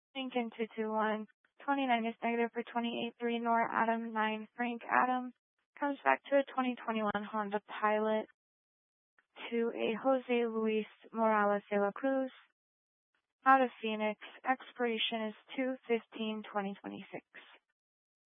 Lincoln 221. 29 is negative for 28.3. Nora Adam 9. Frank Adam comes back to a 2021 Honda Pilot to a Jose Luis Morales de la Cruz out of Phoenix. Expiration is 2/15/2026.